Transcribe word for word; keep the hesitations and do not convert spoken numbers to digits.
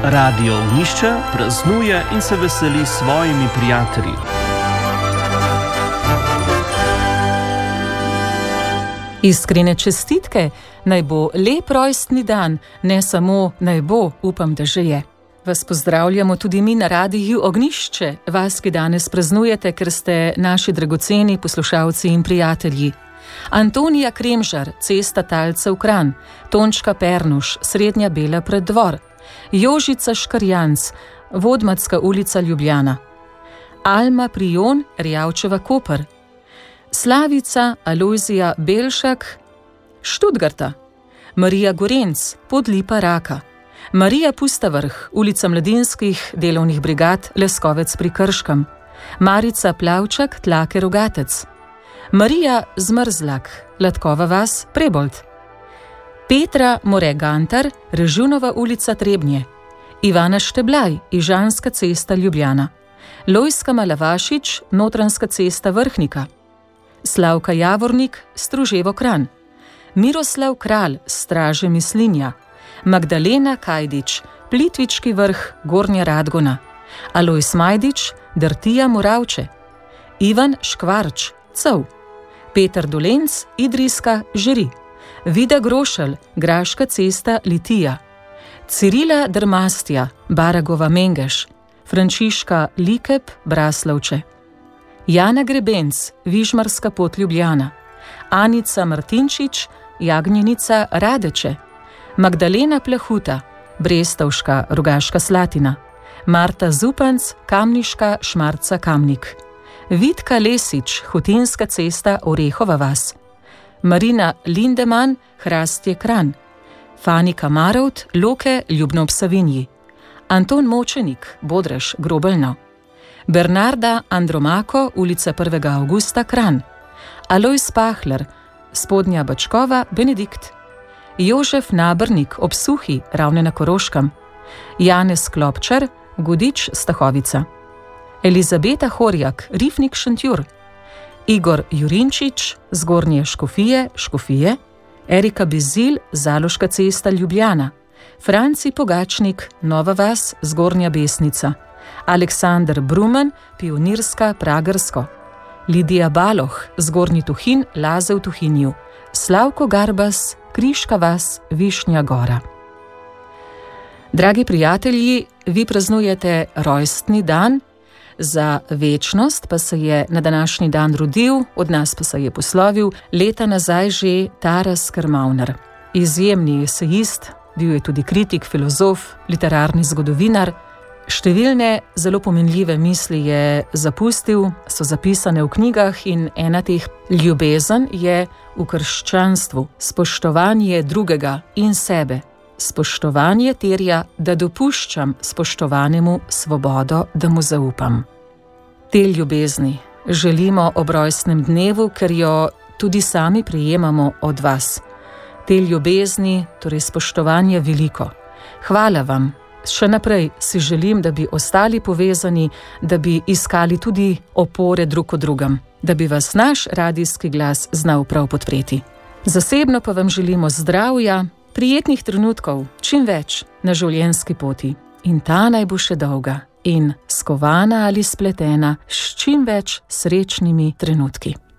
Radio Ognjišče praznuje in se veseli s svojimi prijatelji. Iskrene čestitke, naj bo lep rojstni dan, ne samo naj bo, upam, da že je. Vas pozdravljamo tudi mi na Radiu Ognjišče, vas, ki danes praznujete, ker ste naši dragoceni poslušalci in prijatelji. Antonija Kremžar, Cesta Talcev Kranj, Tončka Pernuš, Srednja Bela Preddvor, Jožica Škarjanc, Vodmatska ulica Ljubljana, Alma Prijon, Rijavčeva Koper, Slavica Alojzija Belšak, Študgarta, Marija Gorenc, Podlipa Raka, Marija Pustavrh, ulica Mladinskih delovnih brigad, Leskovec pri Krškem, Marica Plavčak, Tlake Rogatec, Marija Zmrzlak, Latkova vas, Prebold, Petra More Gantar, Režunova ulica Trebnje, Ivana Šteblaj, Ižanska cesta Ljubljana, Lojska Malavašič, Notranjska cesta Vrhnika, Slavka Javornik, Struževo Kranj, Miroslav Kralj, Straže Mislinja, Magdalena Kajdič, Plitvički vrh, Gornja Radgona, Alojz Majdič, Drtija Moravče, Ivan Škvarč, Cov, Peter Dolenc, Idrijska Žiri, Vida Grošelj, Graška cesta Litija, Cirila Drmastja, Baragova Mengeš, Frančiška Likep, Braslovče, Jana Grebenc, Vižmarska pot Ljubljana, Anica Martinčič, Jagnjenica Radeče, Magdalena Plahuta, Brestovška Rogaška Slatina, Marta Zupanc, Kamniška Šmarca Kamnik, Vitka Lesič, Hotinska cesta Orehova vas, Marina Lindeman, Hrastje Kranj, Fanika Marovt, Loke Ljubno ob Savinji, Anton Močenik, Bodrež Grobelno, Bernarda Andromako, ulica prvega avgusta Kranj, Alojz Pahler, Spodnja Bačkova, Benedikt, Jožef Nabrnik, ob Suhi, Ravne na Koroškem, Janez Klopčar, Gudič Stahovica, Elizabeta Horjak, Rifnik Šentjur, Igor Jurinčič, Zgornje Škofije, Škofije, Erika Bizil, Zaloška cesta Ljubljana, Franci Pogačnik, Nova vas, Zgornja Besnica, Aleksander Brumen, Pionirska, Pragersko, Lidija Baloh, Zgornji Tuhin, Laze v Tuhinju, Slavko Garbas, Kriška vas, Višnja Gora. Dragi prijatelji, vi praznujete rojstni dan, za večnost pa se je na današnji dan rodil, od nas pa se je poslovil leta nazaj že Taras Kermauner. Izjemni esejist, bil je tudi kritik, filozof, literarni zgodovinar. Številne zelo pomenljive misli je zapustil, so zapisane v knjigah in ena teh ljubezen je v krščanstvu, spoštovanje drugega in sebe. Spoštovanje terja, da dopuščam spoštovanemu svobodo, da mu zaupam. Te ljubezni želimo ob rojstnem dnevu, ker jo tudi sami prejemamo od vas. Te ljubezni, torej spoštovanje veliko. Hvala vam. Še naprej si želim, da bi ostali povezani, da bi iskali tudi opore drug od drugem, da bi vas naš radijski glas znal prav podpreti. Zasebno pa vam želimo zdravja, prijetnih trenutkov, čim več na življenjski poti. In ta naj bo še dolga in skovana ali spletena s čim več srečnimi trenutki.